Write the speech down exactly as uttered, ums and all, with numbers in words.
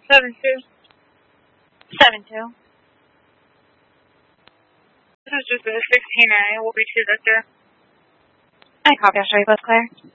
Seven two. Seven two. This is just a sixteen A. We'll be two Victor. I copy. I'll show you both clear.